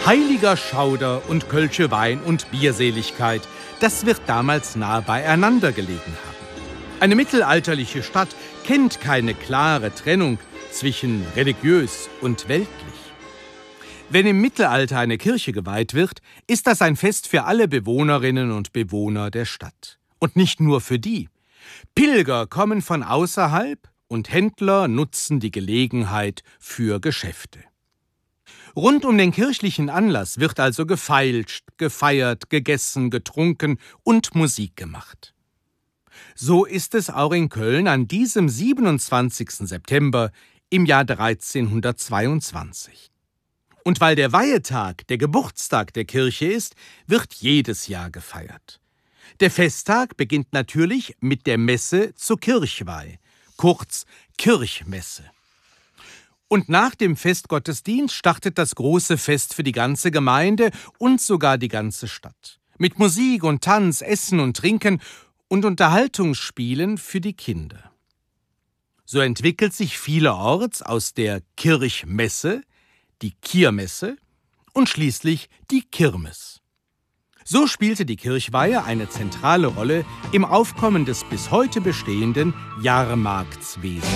Heiliger Schauder und Kölsche Wein und Bierseligkeit, das wird damals nahe beieinander gelegen haben. Eine mittelalterliche Stadt kennt keine klare Trennung zwischen religiös und weltlich. Wenn im Mittelalter eine Kirche geweiht wird, ist das ein Fest für alle Bewohnerinnen und Bewohner der Stadt. Und nicht nur für die. Pilger kommen von außerhalb und Händler nutzen die Gelegenheit für Geschäfte. Rund um den kirchlichen Anlass wird also gefeilscht, gefeiert, gegessen, getrunken und Musik gemacht. So ist es auch in Köln an diesem 27. September im Jahr 1322. Und weil der Weihetag der Geburtstag der Kirche ist, wird jedes Jahr gefeiert. Der Festtag beginnt natürlich mit der Messe zur Kirchweih, kurz Kirchmesse. Und nach dem Festgottesdienst startet das große Fest für die ganze Gemeinde und sogar die ganze Stadt. Mit Musik und Tanz, Essen und Trinken und Unterhaltungsspielen für die Kinder. So entwickelt sich vielerorts aus der Kirchmesse die Kirmesse und schließlich die Kirmes. So spielte die Kirchweihe eine zentrale Rolle im Aufkommen des bis heute bestehenden Jahrmarktswesens.